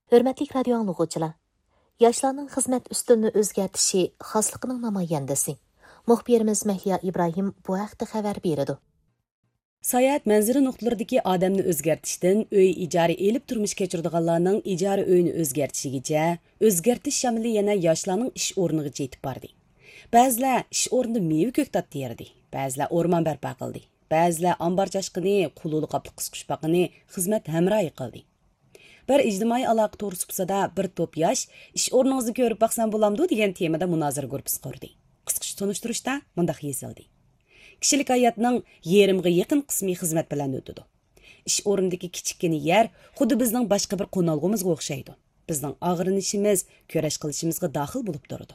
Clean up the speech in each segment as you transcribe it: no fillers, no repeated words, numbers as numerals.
Hörmətli radio anlıqçılar, yaşlarının xizmət üstünlüğünü özgərtişi xaslığının namayəndəsi. Muxbirimiz Məhliya İbrahim bu haqda xəbər berdi. Sayat mənziri nöqtələrdəki adamını özgərtişdən öy icari elib turmuş keçirdiganlarning icari öyünü özgərtişigacha özgərtiş şamili yana yoshlarning ish o'rniga yetib bordi. Ba'zilar ish o'rnida meva ko'ktat terdi, ba'zilar o'rmon barpo qildi, ba'zilar ambar chashqini, qululi qapli qisqushpaqini xizmat hamrohi qildi. Bir ijtimoiy aloqa to'g'risida bir to'p yosh ish o'rningizni ko'rib baqsam bo'lamdi degan temada munozara guruhi qurdi. Qisqacha tunishtirishda mundaq yozildi. Kishilik hayotning yerimga yaqin qismi xizmat bilan o'tadi. Ish o'rnidagi kichikgina yer xuddi bizning boshqa bir qo'nalg'imizga o'xshaydi. Bizning og'rinishimiz, kurash qilishimizga daxil bo'lib turadi.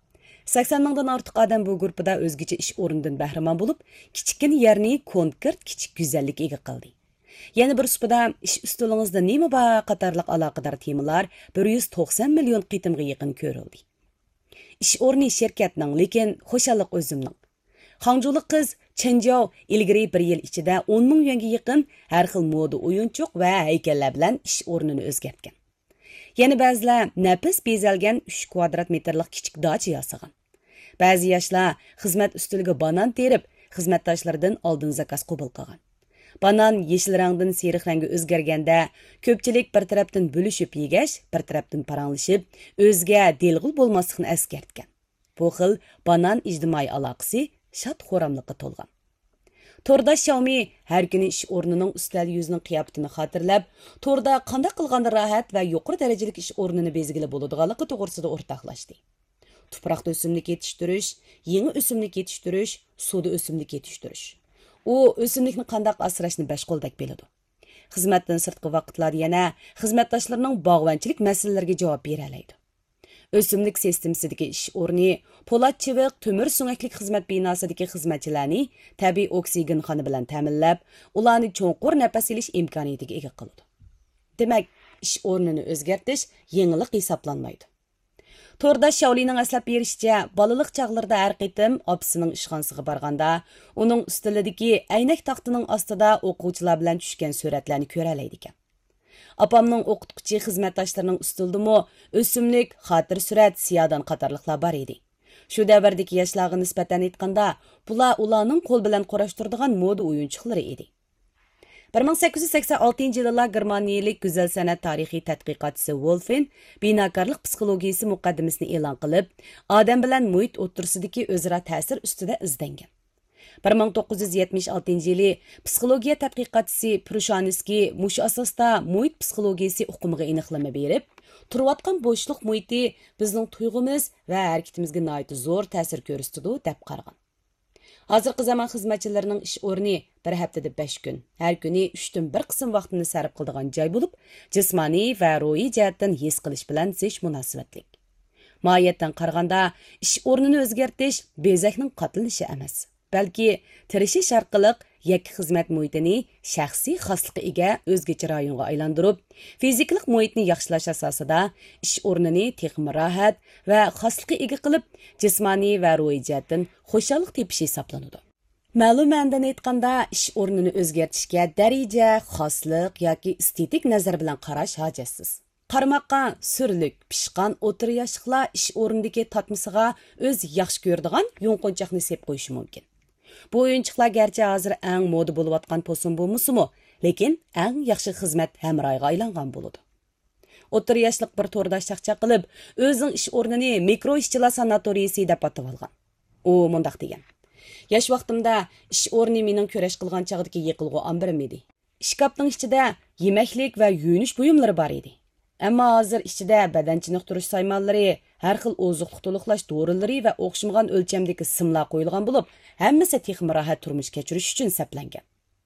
80 mingdan ortiq odam bu guruhda o'zgacha ish o'rnidan bahramon bo'lib, kichikgina yerni konkret kichik go'zallik ega qildi. Yana bir supada ish ustuningizda nima bor qatorliq aloqador temalar 190 million qitimga yaqin ko'rildi. Ish o'rni shirkatning, lekin xo'shallik o'zimning. Hangjulik qiz Chenjiao ilgari bir yil ichida 10 ming yuanga yaqin har xil moda o'yinchoq va haykallar bilan ish o'rnini o'zgartgan. Yana ba'zilar nafis bezalgan 3 kvadrat metrlik kichik dacha yasagan. Ba'zi yoshlar xizmat ustiga banan terib, xizmatdoshlaridan oldin zakaz qabul qilgan. Banan yeşil rangdan seriq rangga o'zgarganda, ko'pchilik bir tarafdan bo'lishib yegash, bir tarafdan paranglashib, o'zga delg'ul bo'lmaslikni eskartgan. Bu xil banan ijtimoiy aloqasi shad xo'ramlikqa to'lgan. Torda Xiaomi har kuni ish o'rnining ustal yuzining qiyofatini xotirlab, torda qanday qilganda rohat va yuqori darajalik ish o'rnini bezgili bo'ladiganligi to'g'risida o'rtoqlashdi. Tuproqda o'simlik yetishtirish, yangi o'simlik yetishtirish, suvda o'simlik yetishtirish. U o'simlikni qanday asrashni besh qo'ldak biladi. Xizmatdan sirtqi vaqtlarda yana xizmatdoshlarining bog'vanchilik masalalariga javob bera oladi. O'simlik sistemasidagi ish o'rni po'lat chiviq, temir suңaklik xizmat binosidagi xizmatchilarni tabiiy oksigen xona bilan ta'minlab, ularni cho'nqur nafas olish imkoniyatiga ega qiladi. Demak, ish o'rnini o'zgartirish yangilik hisoblanmaydi. Torda Xiaolining aslab berishicha, balaliq chaqlarida har qitim opasining ishxonasiga borganda, uning ustilidagi aynak taxtining ostida o'quvchilar bilan tushgan suratlarni ko'ra oladi ekan. Apamning o'qituvchi xizmatdoshlarining ustildimi o'simlik, xotir surat, siyodan qatorliqlar bor edi. Shu davrdagi yoshlarga nisbatan aytganda, bular ularning qo'l bilan qurashtiradigan moda o'yinchoqlari edi. 1886 yilda Germaniyalik go'zal san'at tarixiy tadqiqotchisi Wolfin binokorlik psixologiyasi muqaddimasini e'lon qilib, odam bilan muhit o'ttirsidagi o'zaro ta'sir ustida izlangan. 1976 yili psixologiya tadqiqotchisi Prushansky mush asosda muhit psixologiyasi uqumiga aniqlama berib, turayotgan bo'shliq muhiti bizning tuyg'umiz va harakatimizga nihoyat zo'r ta'sir ko'rsatadi deb qaragan. Hozirgi zamon xizmatchilarining ish o'rni bir haftada 5 kun, har kuni 3 dan 1 qism vaqtini sarf qiladigan joy bo'lib, jismoniy va ruhiy jihatdan his qilish bilan zish munosabatlik. Mohiyatdan qaraganda, ish o'rnini o'zgartirish bezakning qatlanishi emas, balki tirishish orqali yakki xizmat muhitini shaxsiy xoslikqa ega o'zgacha rayonga aylantirib, fiziklik muhitni yaxshilash asosida ish o'rnini texmi rohat va xoslikqa ega qilib, jismoniy va ruhiy jihatdan xo'shallik tepish hisoblanadi. Ma'lum ma'noda aytganda, ish o'rnini o'zgartirishga daraja, xoslik yoki estetik nazar bilan qarash hojatsiz. Qarmoqqa surlik, pishqan o'tir yoshliqlar ish o'rnidagi tatmisiga o'z yaxshi ko'radigan yonqonchoqni sep qo'yishi mumkin. Bu o'yinchiqlar garchi hozir eng moda bo'layotgan posun bo'lmasa-mu, lekin eng yaxshi xizmat hamrohiga aylangan bo'ladi. O'tir yoshliq bir to'rdosh chaqchaq qilib, o'zining ish o'rnini mikro ishchilar sanatoriyasi deb atib olgan. U mundaq degan: "Yosh vaqtimda ish o'rni mening kurash qilgan chaqdagi yiqilg'u ambirim edi. Shkafning ichida yemaklik va yuvinish buyumlari bor edi. Ammo hozir ichida badan chiniqtirish saymonlari, har xil oziqlik to'liqlash dorilari va o'xshamagan o'lchamdagi simlar qo'yilgan bo'lib, hammasi texmi rohat turmush kechirish uchun saplangan.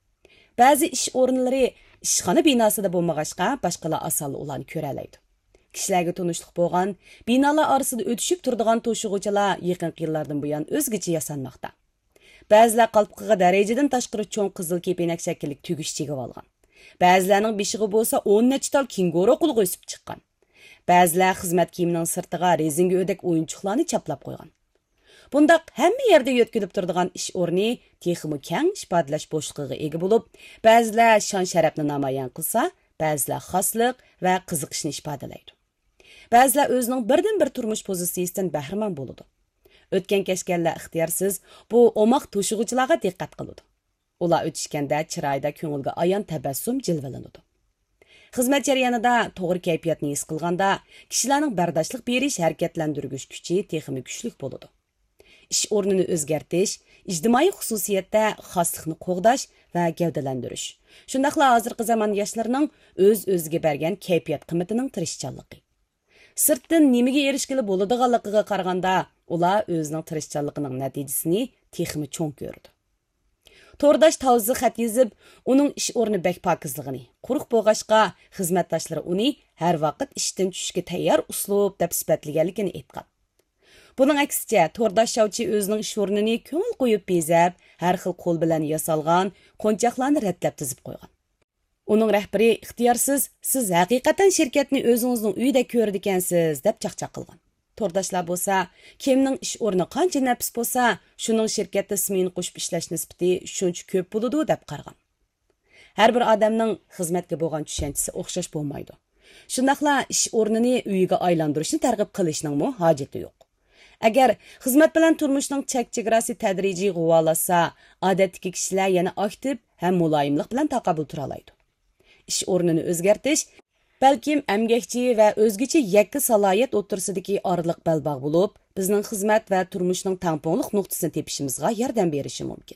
Ba'zi ish o'rinlari ishxona binosida bo'lmag'achqa, boshqalar asal ularni ko'ra oladi. Kishilarga tunishlik bo'lgan, binolar orasida o'tishib turadigan to'shig'uvchilar yaqinqi yillardan buyon o'zgacha yasanmoqda. Ba'zilar qalbqiga darajadan tashqari cho'ng qizil kepenak shakllik tugish chegib olgan. Ba'zilarning beshig'i bo'lsa 10 necha tal kenguru qulg'i o'sib chiqqan. Ba'zilar xizmat kiyimining sirtiga rezinga o'dak o'yinchoqlarni chaplab qo'ygan. Bundaq hamma yerda yo'tkilib turadigan ish o'rni texmi keng ifodalash bo'shlig'iga ega bo'lib, ba'zilar shon sharafni namoyon qilsa, ba'zilar xoslik va qiziqishni ifodalaydi. Ba'zilar o'zining birdan-bir turmush pozitsiyasidan bahramand bo'ladi. O'tgan kechganlar ixtiyorsiz bu omoq to'shig'uvchilarga diqqat qiladi. Ular o'tishganda chiroyda ko'ngilga ayon tabassum jilvalanadi. Xizmat jarayonida to'g'ri kayfiyatni his qilganda, kishilarning bardoshlik berish harakatlantirgich kuchi texnik kuchli bo'ladi. Ish o'rnini o'zgartirish, ijtimoiy xususiyatda xoslikni qo'g'dash va gavdalantirish. Shundaqla hozirgi zamon yoshlarining o'z-o'ziga bergan kayfiyat qimmatining tirishchanligi. Sirtdan nimaga erishgili bo'ladiganligiga qaraganda, ular o'zining tirishchanligining natijasini texmi cho'ng ko'rdi. To'rdosh tavzi xat yozib, uning ish o'rni bak pokizligini, quruq bo'g'ashqa xizmatdoshlari uni har vaqt ishdan tushishga tayyor uslub deb sifatlaganligini aytgan. Buning aksicha, to'rdosh shavchi o'zining ish o'rnini ko'ngil qo'yib bezab, har xil qo'l bilan yasalgan qo'nchoqlarni ratlab tizib qo'ygan. Uning rahbari ixtiyorsiz, siz haqiqatan shirkatni o'zingizning uyida ko'rdi ekansiz deb chaqchaq qilgan. To'rdoshlar bo'lsa, kimning ish o'rni qancha nafis bo'lsa, shuning shirkatda ismini qo'shib ishlash nisbati shuncha ko'p bo'ladi deb qargan. Har bir odamning xizmatga bo'lgan tushunchasi o'xshash bo'lmaydi. Shundaqla ish o'rnini uyiga aylantirishni targ'ib qilishning mo hojati yo'q. Agar xizmat bilan turmushning chek-chegarasi tadrijiy g'uvolasa, odatdagi kishilar yana aktiv ham muloyimlik bilan taqabul tura oladi. Ish o'rnini o'zgartirish balkim emgakchi va o'zgacha yakka salohiyat o'tirsidagi orliq balbog' bo'lib, bizning xizmat va turmushning tangpongliq nuqtasini tepishimizga yordam berishi mumkin.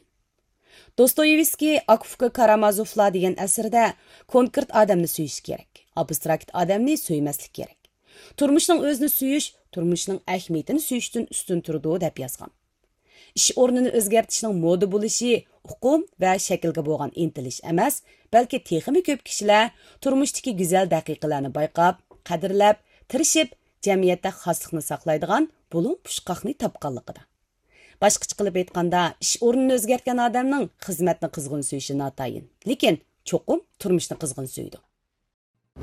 Dostoyevskiy Akufka Karamazovlar degan asarda konkret odamni suyish kerak, abstrakt odamni suymaslik kerak. Turmushning o'zini suyish, turmushning ahamiyatini suyishdan ustun turadi deb yozgan. Ish o'rnini o'zgartirishning moda bo'lishi huquq va shaklga bo'lgan intilish emas, balki texmi ko'p kishilar turmushdagi go'zal daqiqalarni bayqab, qadrlab, tirishib, jamiyatda xoslikni saqlaydigan bulun pushqoqni topganligida. Boshqacha qilib aytganda, ish o'rnini o'zgartgan odamning xizmatni qizg'in suyishi notayin, lekin cho'qim turmushni qizg'in suydi.